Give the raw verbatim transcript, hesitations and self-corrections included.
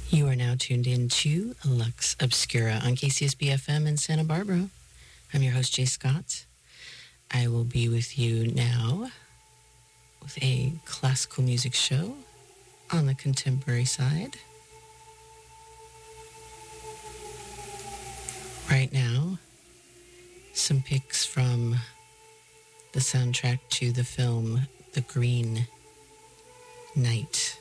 You are now tuned in to Lux Obscura on K C S B F M in Santa Barbara. I'm your host, Jay Scott. I will be with you now with a classical music show on the contemporary side. Right now, some picks from the soundtrack to the film The Green Knight.